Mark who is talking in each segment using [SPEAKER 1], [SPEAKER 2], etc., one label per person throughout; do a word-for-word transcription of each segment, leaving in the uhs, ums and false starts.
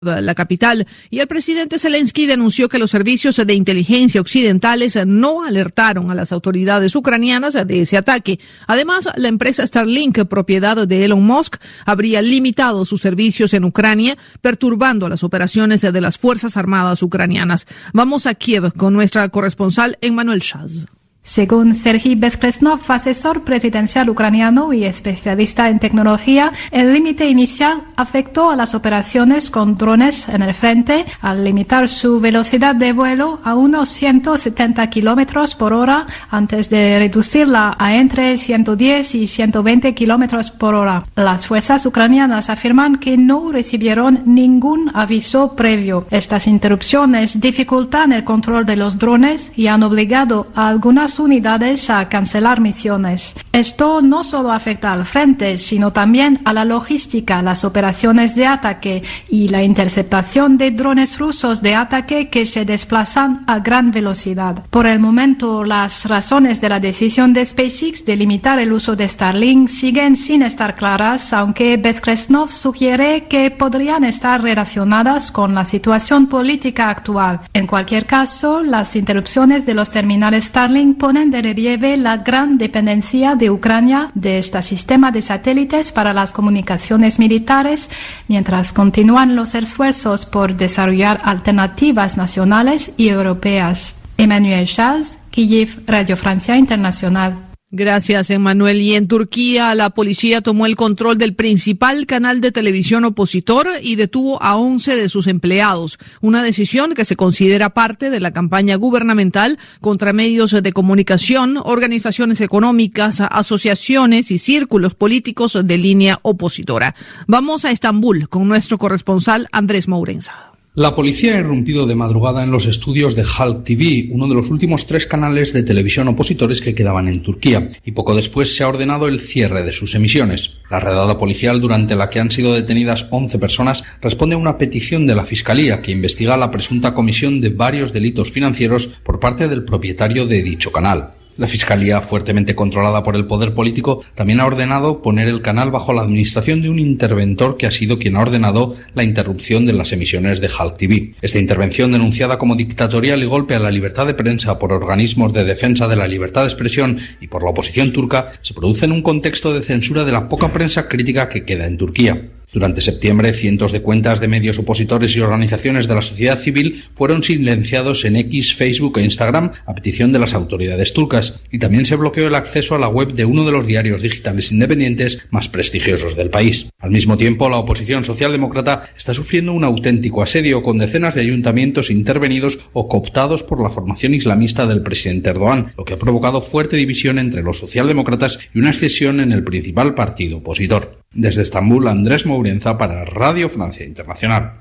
[SPEAKER 1] la capital, y el presidente Zelensky denunció que los servicios de inteligencia occidentales no alertaron a las autoridades ucranianas de ese ataque. Además, la empresa Starlink, propiedad de Elon Musk, habría limitado sus servicios en Ucrania, perturbando las operaciones de las Fuerzas Armadas ucranianas. Vamos a Kiev con nuestra corresponsal Emmanuel Shaz.
[SPEAKER 2] Según Serhiy Bezkresnov, asesor presidencial ucraniano y especialista en tecnología, el límite inicial afectó a las operaciones con drones en el frente al limitar su velocidad de vuelo a unos ciento setenta kilómetros por hora antes de reducirla a entre ciento diez y ciento veinte kilómetros por hora. Las fuerzas ucranianas afirman que no recibieron ningún aviso previo. Estas interrupciones dificultan el control de los drones y han obligado a algunas unidades a cancelar misiones. Esto no solo afecta al frente, sino también a la logística, las operaciones de ataque y la interceptación de drones rusos de ataque que se desplazan a gran velocidad. Por el momento, las razones de la decisión de SpaceX de limitar el uso de Starlink siguen sin estar claras, aunque Bezkresnov sugiere que podrían estar relacionadas con la situación política actual. En cualquier caso, las interrupciones de los terminales Starlink ponen de relieve la gran dependencia de Ucrania de este sistema de satélites para las comunicaciones militares, mientras continúan los esfuerzos por desarrollar alternativas nacionales y europeas. Emmanuel Shaz, Kyiv, Radio Francia Internacional.
[SPEAKER 1] Gracias, Emmanuel. Y en Turquía, la policía tomó el control del principal canal de televisión opositor y detuvo a once de sus empleados. Una decisión que se considera parte de la campaña gubernamental contra medios de comunicación, organizaciones económicas, asociaciones y círculos políticos de línea opositora. Vamos a Estambul con nuestro corresponsal Andrés Mourenza.
[SPEAKER 3] La policía ha irrumpido de madrugada en los estudios de Halk T V, uno de los últimos tres canales de televisión opositores que quedaban en Turquía, y poco después se ha ordenado el cierre de sus emisiones. La redada policial, durante la que han sido detenidas once personas, responde a una petición de la Fiscalía que investiga la presunta comisión de varios delitos financieros por parte del propietario de dicho canal. La Fiscalía, fuertemente controlada por el poder político, también ha ordenado poner el canal bajo la administración de un interventor que ha sido quien ha ordenado la interrupción de las emisiones de Halk T V. Esta intervención, denunciada como dictatorial y golpe a la libertad de prensa por organismos de defensa de la libertad de expresión y por la oposición turca, se produce en un contexto de censura de la poca prensa crítica que queda en Turquía. Durante septiembre, cientos de cuentas de medios opositores y organizaciones de la sociedad civil fueron silenciados en X, Facebook e Instagram a petición de las autoridades turcas, y también se bloqueó el acceso a la web de uno de los diarios digitales independientes más prestigiosos del país. Al mismo tiempo, la oposición socialdemócrata está sufriendo un auténtico asedio, con decenas de ayuntamientos intervenidos o cooptados por la formación islamista del presidente Erdogan, lo que ha provocado fuerte división entre los socialdemócratas y una escisión en el principal partido opositor. Desde Estambul, Andrés Mourenza para Radio Francia Internacional.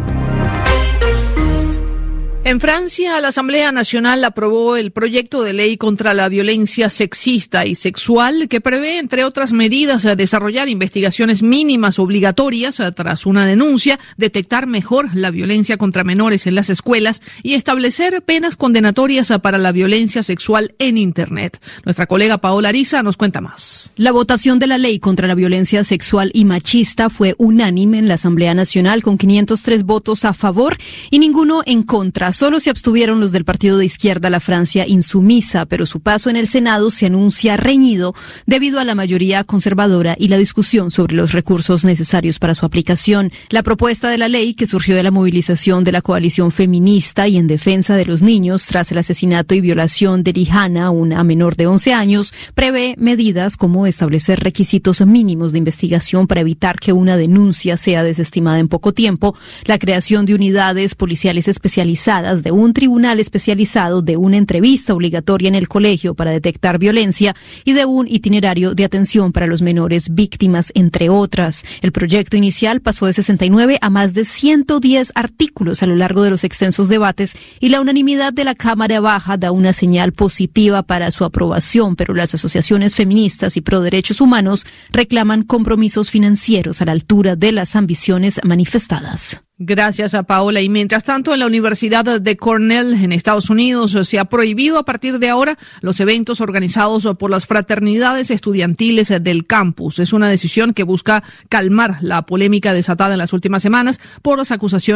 [SPEAKER 1] En Francia, la Asamblea Nacional aprobó el proyecto de ley contra la violencia sexista y sexual que prevé, entre otras medidas, desarrollar investigaciones mínimas obligatorias tras una denuncia, detectar mejor la violencia contra menores en las escuelas y establecer penas condenatorias para la violencia sexual en Internet. Nuestra colega Paola Ariza nos cuenta más.
[SPEAKER 4] La votación de la ley contra la violencia sexual y machista fue unánime en la Asamblea Nacional, con quinientos tres votos a favor y ninguno en contra. Solo se abstuvieron los del partido de izquierda La Francia Insumisa, pero su paso en el Senado se anuncia reñido debido a la mayoría conservadora y la discusión sobre los recursos necesarios para su aplicación. La propuesta de la ley, que surgió de la movilización de la coalición feminista y en defensa de los niños tras el asesinato y violación de Rihanna, una menor de once años, prevé medidas como establecer requisitos mínimos de investigación para evitar que una denuncia sea desestimada en poco tiempo, la creación de unidades policiales especializadas, de un tribunal especializado, de una entrevista obligatoria en el colegio para detectar violencia y de un itinerario de atención para los menores víctimas, entre otras. El proyecto inicial pasó de sesenta y nueve a más de ciento diez artículos a lo largo de los extensos debates, y la unanimidad de la Cámara Baja da una señal positiva para su aprobación, pero las asociaciones feministas y pro derechos humanos reclaman compromisos financieros a la altura de las ambiciones manifestadas.
[SPEAKER 1] Gracias a Paola. Y mientras tanto, en la Universidad de Cornell, en Estados Unidos, se ha prohibido a partir de ahora los eventos organizados por las fraternidades estudiantiles del campus. Es una decisión que busca calmar la polémica desatada en las últimas semanas por las acusaciones